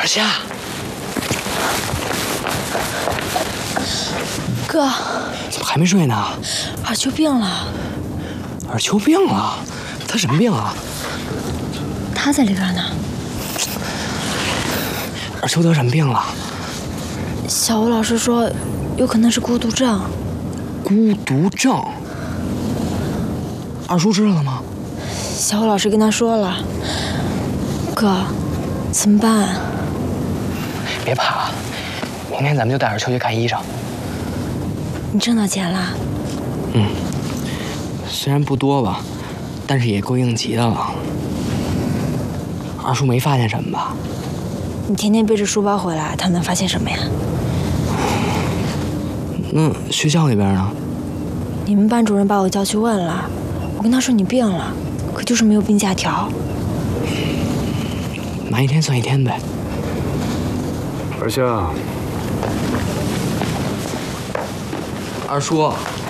二夏， 哥， 怎么还没睡呢？ 二秋病了。 二秋病了？他什么病啊？ 他在里边呢。 二秋得什么病了？ 小吴老师说，有可能是孤独症。 孤独症？二叔知道了吗？ 小吴老师跟他说了。哥，怎么办？ 别怕，明天咱们就带二秋去看医生。 你挣到钱了？ 嗯，虽然不多吧，但是也够应急的了。二叔没发现什么吧？ 你天天背着书包回来，他能发现什么呀？ 那学校里边呢？ 你们班主任把我叫去问了，我跟他说你病了，可就是没有病假条。 忙一天算一天呗。 二夏， 二叔，